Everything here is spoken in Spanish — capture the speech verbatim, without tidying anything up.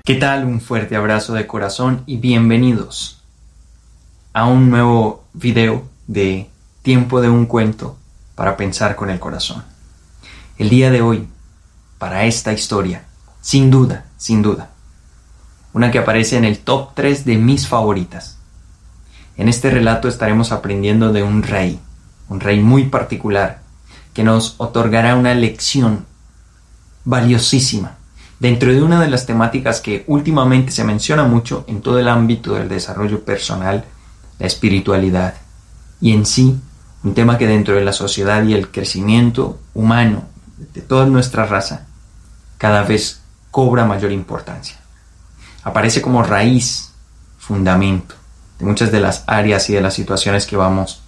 ¿Qué tal? Un fuerte abrazo de corazón y bienvenidos a un nuevo video de Tiempo de un cuento para pensar con el corazón. El día de hoy, para esta historia, sin duda, sin duda, una que aparece en el top tres de mis favoritas. En este relato estaremos aprendiendo de un rey, un rey muy particular, que nos otorgará una lección valiosísima dentro de una de las temáticas que últimamente se menciona mucho en todo el ámbito del desarrollo personal, la espiritualidad, y en sí, un tema que dentro de la sociedad y el crecimiento humano de toda nuestra raza, cada vez cobra mayor importancia. Aparece como raíz, fundamento, de muchas de las áreas y de las situaciones que vamos